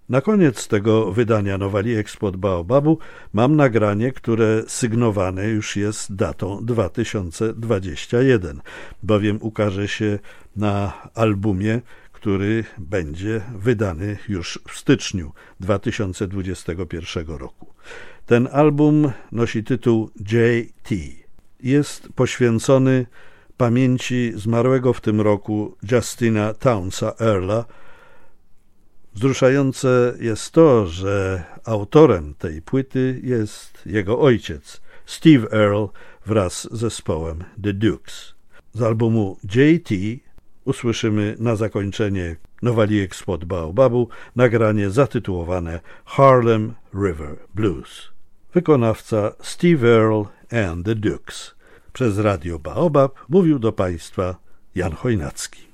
Na koniec tego wydania Nowali Export Baobabu mam nagranie, które sygnowane już jest datą 2021, bowiem ukaże się na albumie, który będzie wydany już w styczniu 2021 roku. Ten album nosi tytuł JT. Jest poświęcony pamięci zmarłego w tym roku Justina Townsa Earla. Wzruszające jest to, że autorem tej płyty jest jego ojciec, Steve Earle, wraz z zespołem The Dukes. Z albumu JT usłyszymy na zakończenie Nowali Export Baobabu nagranie zatytułowane Harlem River Blues. Wykonawca Steve Earle and The Dukes. Przez Radio Baobab mówił do Państwa Jan Chojnacki.